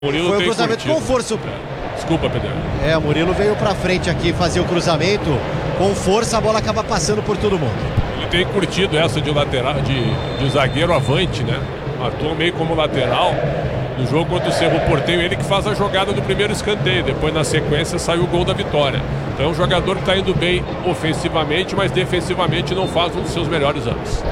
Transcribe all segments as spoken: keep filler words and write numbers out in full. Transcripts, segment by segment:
Murilo Foi um tem cruzamento curtido. com força. Desculpa, Pedro. É, o Murilo veio pra frente aqui fazer o cruzamento. Com força, a bola acaba passando por todo mundo. Ele tem curtido essa de lateral, de, de zagueiro avante, né? Atua meio como lateral. No jogo contra o Cerro Porteño, ele que faz a jogada do primeiro escanteio. Depois, na sequência, saiu o gol da vitória. Então é um jogador que está indo bem ofensivamente, mas defensivamente não faz um dos seus melhores anos.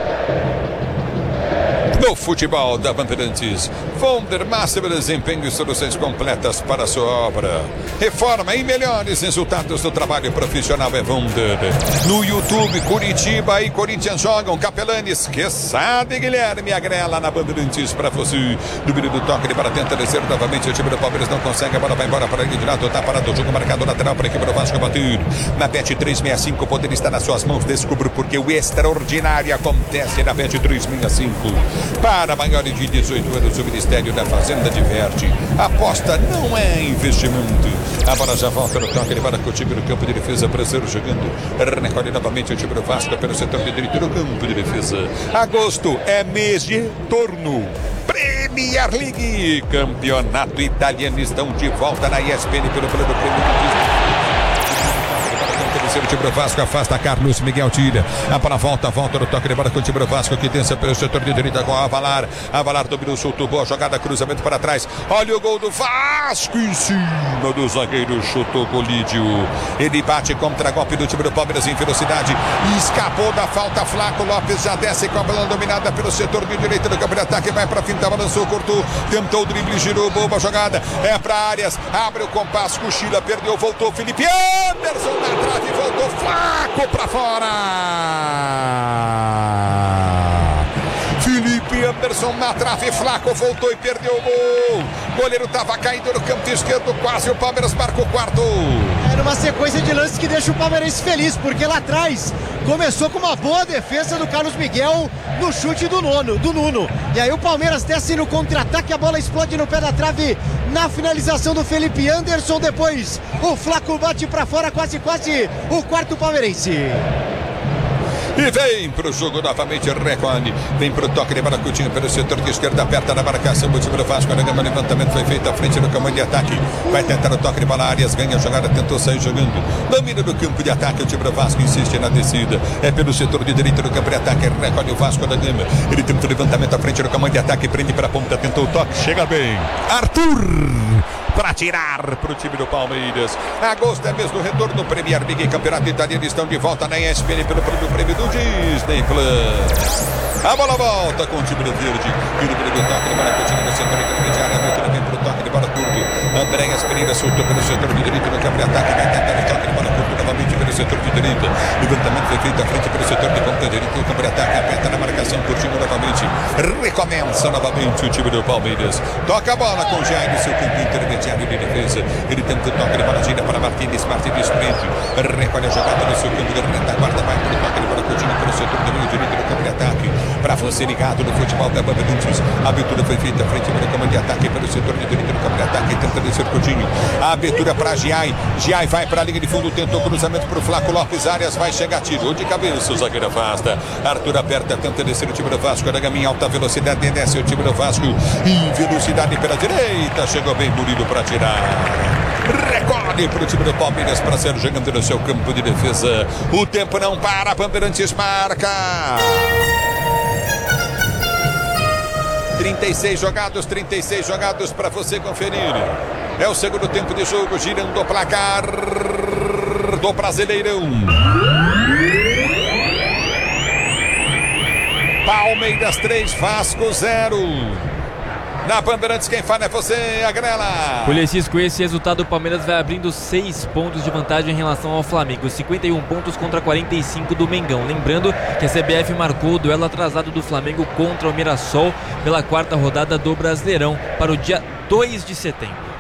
No futebol da Bandeirantes, Vonder máximo desempenho e soluções completas para a sua obra. Reforma e melhores resultados do trabalho profissional é Vonder. No YouTube, Curitiba e Corinthians jogam. Capelanes, Quesada e Guilherme Agrela na Bandeirantes para você. Número do toque, ele para tentar descer novamente. O time do Palmeiras não consegue, a bola vai embora para ele de lado. Tá parado o jogo, marcado lateral para a equipe do Vasco bater. Na Bet trezentos e sessenta e cinco, o poder está nas suas mãos. Descubra porque o extraordinário acontece na Bet trezentos e sessenta e cinco. Para maiores de dezoito anos, o Ministério da Fazenda diverte. Aposta não é investimento. A bola já volta no toque, ele para com o time no campo de defesa, Brasileiro jogando. Recolhe novamente o time do Vasco pelo setor de direito no campo de defesa. Agosto é mês de torno. Premier League, campeonato italiano, estão de volta na E S P N pelo plano Premier. O time do Vasco afasta Carlos Miguel, tira a bola, volta, volta no toque de bola com o time do Vasco que dança pelo setor de direita com o Avalar. Avalar dominou, soltou, boa jogada, cruzamento para trás. Olha o gol do Vasco em cima do zagueiro, chutou Colídio. Ele bate contra golpe do time do Palmeiras em velocidade. Escapou da falta, Flaco Lopes já desce com a bola dominada pelo setor de direita do campo de ataque. Vai para finta, balançou, cortou, tentou o drible, girou, boa jogada. É para Arias, abre o compasso, cochila, perdeu, voltou. Felipe Anderson na trave, voltou Flaco para fora. Felipe Anderson na trave, Flaco voltou e perdeu o gol. O goleiro estava caindo no campo esquerdo, quase o Palmeiras marca o quarto. Era uma sequência de lances que deixa o palmeirense feliz, porque lá atrás começou com uma boa defesa do Carlos Miguel no chute do nono, do Nuno. E aí o Palmeiras desce no contra-ataque, a bola explode no pé da trave na finalização do Felipe Anderson. Depois o Flaco bate pra fora, quase quase o quarto palmeirense. E vem pro jogo novamente, recolhe, vem pro toque de bola, Coutinho pelo setor de esquerda, aperta na marcação, o time do Vasco, o levantamento foi feito à frente do campo de ataque, vai tentar o toque de bola, Arias ganha a jogada, tentou sair jogando, domina do campo de ataque, o time do Vasco insiste na descida, é pelo setor de direita do campo de ataque, recolhe o Vasco da Gama, ele tenta o levantamento à frente do campo de ataque, prende para a ponta, tentou o toque, chega bem, Arthur! Para tirar para o time do Palmeiras. Agosto é mês do retorno do Premier League, campeonato italiano, estão de volta na E S P N pelo prêmio do Disney Plus. A bola volta com o time do verde. E no primeiro toque de bola continua no setor intermediário. A Milton vem para o toque de bola curto. Andréas Pereira soltou pelo setor de direito no campo de ataque. Vai tentar o toque de bola curto novamente pelo setor de direita. Levantamento foi feito à frente pelo setor de ponta direita. O campo de ataque aperta na marcação, curtindo novamente. Recomeça novamente o time do Palmeiras. Toca a bola com o Jair no seu campo intermediário de defesa. Ele tenta o toque de bola, gira para Martínez. Martínez prende. Recolhe a jogada no seu campo de retaguarda. Vai para o toque de bola, continua pelo setor de meio direito no campo de ataque. Para você ligado no futebol da Bandeirantes. A abertura foi feita à frente pelo campo de ataque, pelo setor de direito no campo de ataque. Tenta descer Coutinho. A abertura para Giai. Giai vai para a linha de fundo. Tentou cruzamento para o Flaco Lopes. Arias vai chegar. Tirou de cabeça. O zagueiro afasta. Arthur aperta. Tenta descer o time do Vasco. Da Gama em alta velocidade. Desce o time do Vasco. Em velocidade pela direita. Chegou bem Murilo para tirar. Recolhe para o time do Palmeiras para ser jogando no seu campo de defesa. O tempo não para. Bandeirantes marca. trinta e seis jogados, trinta e seis jogados para você conferir. É o segundo tempo de jogo, girando o placar do Brasileirão. Palmeiras três, Vasco zero. Na Bandeirantes, quem fala é você, Agrela. Olha, com esse resultado, o Palmeiras vai abrindo seis pontos de vantagem em relação ao Flamengo. cinquenta e um pontos contra quarenta e cinco do Mengão. Lembrando que a C B F marcou o duelo atrasado do Flamengo contra o Mirassol pela quarta rodada do Brasileirão para o dia dois de setembro.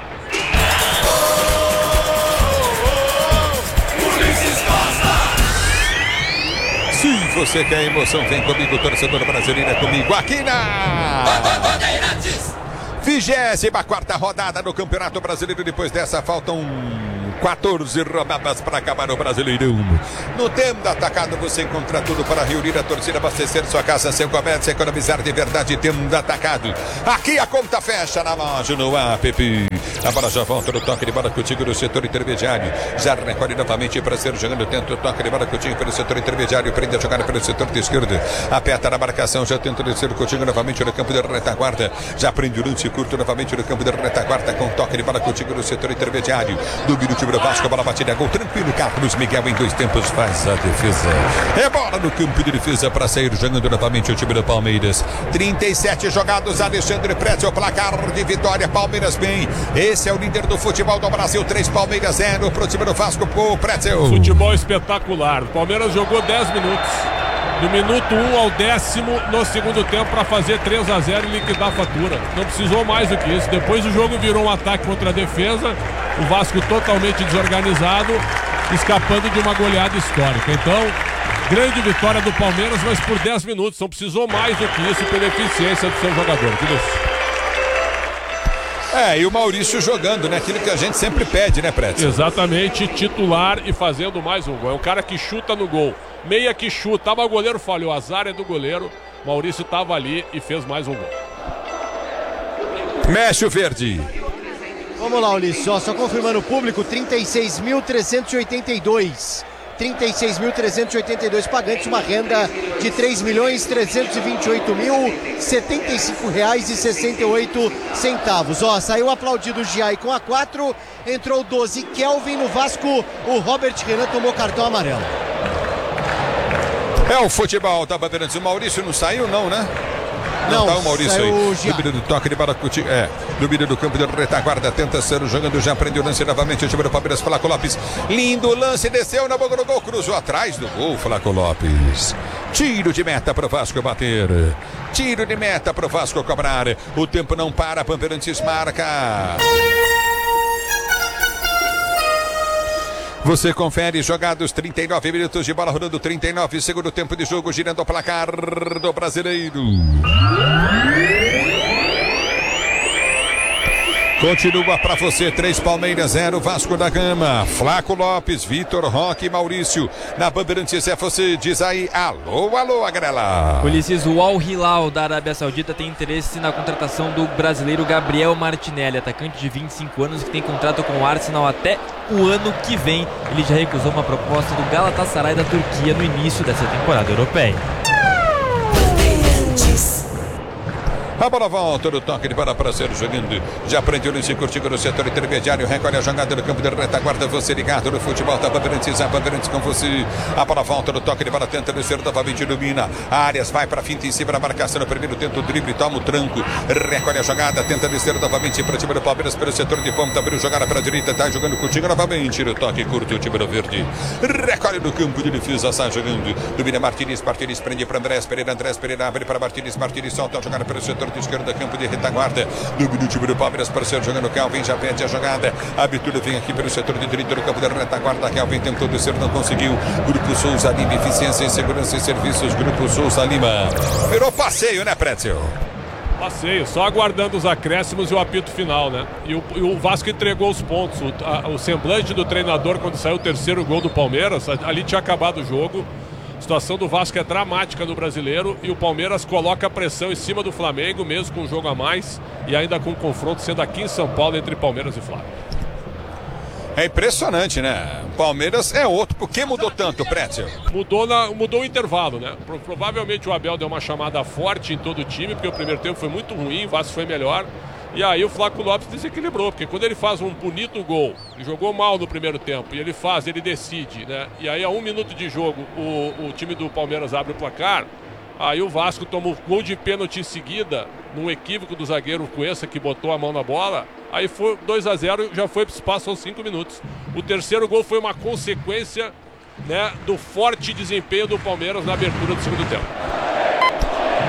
Se você quer emoção, vem comigo, torcedor brasileiro, é comigo aqui na Bandeirantes. vigésima quarta rodada do Campeonato Brasileiro. Depois dessa faltam quatorze rodadas para acabar o Brasileirão. No Tenda Atacado você encontra tudo para reunir a torcida, abastecer sua casa, seu comércio, economizar de verdade. Tenda Atacado. Aqui a conta fecha na loja, no app. A bola já volta no toque de bola contigo no setor intermediário. Já recolhe novamente para ser jogando. Tenta o toque de bola contigo pelo setor intermediário. Prende a jogada pelo setor de esquerda. Aperta na marcação. Já tenta descer contigo novamente no campo de retaguarda. Já prende o lance curto novamente no campo de retaguarda. Com toque de bola contigo no setor intermediário. Domina o time do Vasco. A bola batida. Gol tranquilo. Carlos Miguel em dois tempos faz a defesa. É bola no campo de defesa para sair jogando novamente o time do Palmeiras. trinta e sete jogados. Alexandre Pretzel. Placar de vitória. Palmeiras bem. Esse é o líder do futebol do Brasil. três Palmeiras zero pro time do Vasco. Pro Pretzel. Futebol espetacular. O Palmeiras jogou dez minutos. Do minuto um ao décimo no segundo tempo para fazer três a zero e liquidar a fatura. Não precisou mais do que isso. Depois o jogo virou um ataque contra a defesa. O Vasco totalmente desorganizado, escapando de uma goleada histórica. Então, grande vitória do Palmeiras, mas por dez minutos. Não precisou mais do que isso pela eficiência do seu jogador. Tudo isso. É, e o Maurício jogando, né? Aquilo que a gente sempre pede, né, Pretzel? Exatamente, titular e fazendo mais um gol. É um cara que chuta no gol. Meia que chuta. Tava o goleiro, falhou. Azar é do goleiro. Maurício tava ali e fez mais um gol. Mexe o verde. Vamos lá, Ulisses. Só, só confirmando o público, trinta e seis mil trezentos e oitenta e dois. trinta e seis mil trezentos e oitenta e dois pagantes, uma renda de três milhões trezentos e vinte e oito mil setenta e cinco reais e sessenta e oito centavos. Ó, saiu aplaudido o Giai com a quatro, entrou doze Kelvin no Vasco, o Robert Renan tomou cartão amarelo. É o futebol da Bandeirantes. O Maurício não saiu, não, né? Não, não tá o Maurício aí. Domínio do toque de bola contigo. É, domínio do campo de retaguarda. Tenta ser jogando, já prende o lance novamente. O time do Palmeiras, Flaco Lopes. Lindo lance, desceu na boca do gol, cruzou atrás do gol, Flaco Lopes. Tiro de meta para o Vasco bater. Tiro de meta para o Vasco cobrar. O tempo não para, Bandeirantes marca. Você confere jogados trinta e nove minutos de bola rolando, trinta e nove, segundo tempo de jogo, girando o placar do Brasileiro. Continua para você, três Palmeiras, zero Vasco da Gama. Flaco Lopes, Vitor Roque e Maurício. Na Bandeirantes é você, diz aí, alô, alô, Agrela. Ulisses, o Al Hilal da Arábia Saudita tem interesse na contratação do brasileiro Gabriel Martinelli, atacante de vinte e cinco anos que tem contrato com o Arsenal até o ano que vem. Ele já recusou uma proposta do Galatasaray da Turquia no início dessa temporada europeia. A bola volta no toque de bola para ser jogando. Já prende o lance curtido no setor intermediário. Recolhe a jogada no campo de retaguarda. Você ligado no futebol da Bandeirantes. A Bandeirantes com você. A bola volta no toque de bola. Tenta descer novamente. Domina. Arias vai para a finta em cima da marcação. No primeiro tenta o drible. Toma o tranco. Recolhe a jogada. Tenta descer novamente para o time do Palmeiras. Pelo setor de ponta. Abriu jogada para a direita. Está jogando contigo novamente. No toque curto. O time do verde. Recolhe no campo de defesa. Está jogando. Domina Martins. Martins prende para Andrés Pereira. Andrés Pereira abre para Martins. Martins solta a jogada pelo setor de esquerda, campo de retaguarda. No time do Palmeiras, parceiro jogando. Calvin já pede a jogada. A abertura vem aqui pelo setor de direita do campo de retaguarda. Calvin tentou descer, não conseguiu. Grupo Souza Lima, eficiência em segurança e serviços. Grupo Souza Lima. Virou passeio, né, Pretzel? Passeio, só aguardando os acréscimos e o apito final, né? E o, e o Vasco entregou os pontos. O, a, o semblante do treinador quando saiu o terceiro gol do Palmeiras, ali tinha acabado o jogo. A situação do Vasco é dramática no Brasileiro e o Palmeiras coloca a pressão em cima do Flamengo, mesmo com um jogo a mais e ainda com um confronto sendo aqui em São Paulo entre Palmeiras e Flamengo. É impressionante, né? O Palmeiras é outro. Por que mudou tanto, Pretzel? Mudou, na, mudou o intervalo, né? Pro, provavelmente o Abel deu uma chamada forte em todo o time, porque o primeiro tempo foi muito ruim, o Vasco foi melhor. E aí o Flaco Lopes desequilibrou, porque quando ele faz um bonito gol, ele jogou mal no primeiro tempo, e ele faz, ele decide, né? E aí a um minuto de jogo, o, o time do Palmeiras abre o placar, aí o Vasco toma o gol de pênalti em seguida, num equívoco do zagueiro Cuesta, que botou a mão na bola, aí foi dois a zero, já foi para o espaço aos cinco minutos. O terceiro gol foi uma consequência, né, do forte desempenho do Palmeiras na abertura do segundo tempo.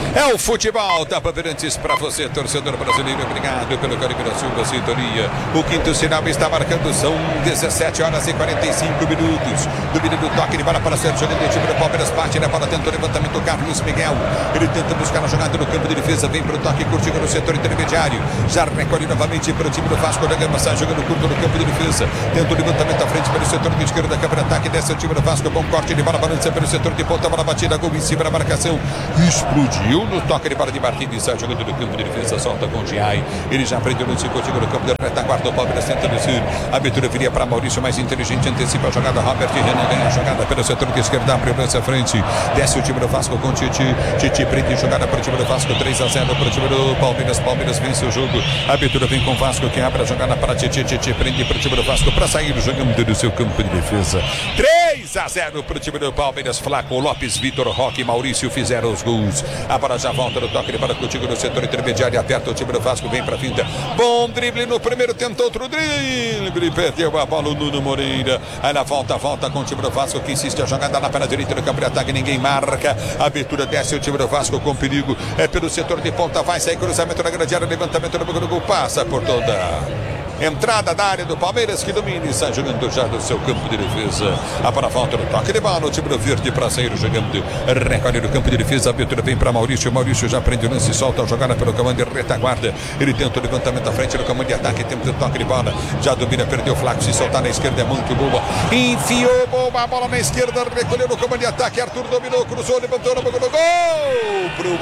É o futebol da Bandeirantes para você, torcedor brasileiro. Obrigado pelo carinho da sua sintonia. O quinto sinal está marcando, são dezessete horas e quarenta e cinco minutos. Domínio do toque de bola para Sérgio Jogando, o time do Palmeiras bate na bola, tenta o levantamento do Carlos Miguel. Ele tenta buscar a jogada no campo de defesa, vem para o toque curtindo no setor intermediário. Já recolhe novamente para o time do Vasco da Gama, sai jogando curto no campo de defesa. Tenta o levantamento à frente pelo setor de esquerda da câmera ataque, desce o time do Vasco, bom corte de bola, balança pelo setor de ponta, bola batida, gol em cima da marcação. Explodiu no toque de bola de Martins, sai jogando no campo de defesa, solta com o Giai. Ele já prendeu no cinco, no campo de retaguarda, o Palmeiras tenta descer. A abertura viria para Maurício, mais inteligente, antecipa a jogada. Robert Renan ganha a jogada pelo setor de esquerda, abre o lance à frente. Desce o time do Vasco com Titi. Titi prende jogada para o time do Vasco, três a zero para o time do Palmeiras. Palmeiras vence o jogo. A abertura vem com o Vasco, que abre a jogada para Titi. Titi prende para o time do Vasco para sair jogando do seu campo de defesa. três a zero para o time do Palmeiras. Flaco, Lopes, Vitor, Roque e Maurício fizeram os gols. A bola já volta no toque de bola contigo no setor intermediário. Aperta o time do Vasco, vem para a finta. Bom drible no primeiro, tentou outro drible. Perdeu a bola o Nuno Moreira. Aí na volta, volta com o time do Vasco, que insiste a jogada lá para a direita do campo de ataque. Ninguém marca. A abertura desce o time do Vasco com perigo. É pelo setor de ponta, vai sair cruzamento na grande área. Levantamento no banco do gol, passa por toda entrada da área do Palmeiras, que domina e sai jogando já do seu campo de defesa. A para volta no toque de bola, o time do Verde para sair jogando. Recolhe no campo de defesa, a abertura vem para Maurício. Maurício já prende o lance, solta a jogada pelo comando de retaguarda. Ele tenta o levantamento à frente no comando de ataque, tempo do toque de bola. Já domina, perdeu o Flaco, se soltar na esquerda é muito boa. Enfiou boa a bola na esquerda, recolheu no comando de ataque. Arthur dominou, cruzou, levantou no banco do gol pro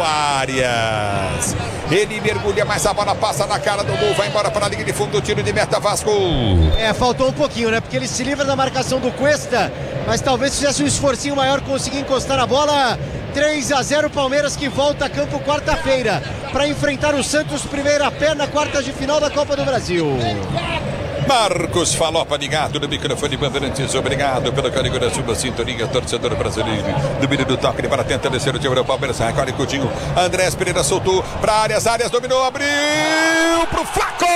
Arias. Ele mergulha, mas a bola passa na cara do gol, vai embora para a linha de fundo, tiro de meta Vasco. É, faltou um pouquinho, né? Porque ele se livra da marcação do Cuesta, mas talvez fizesse um esforcinho maior, conseguir encostar a bola. três a zero Palmeiras, que volta a campo quarta-feira para enfrentar o Santos, primeira perna, quartas de final da Copa do Brasil. Marcos Falopa ligado no microfone Bandeirantes, obrigado pelo carinho da sua sintonia, torcedor brasileiro. Domínio do toque para tentar descer o time do Palmeiras, recolhe Coutinho. Andrés Pereira soltou para Arias, Arias dominou, abriu pro Flaco!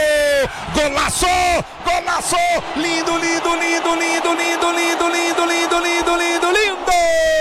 Golaço! Golaço! Lindo, lindo, lindo, lindo, lindo, lindo, lindo, lindo, lindo, lindo, lindo!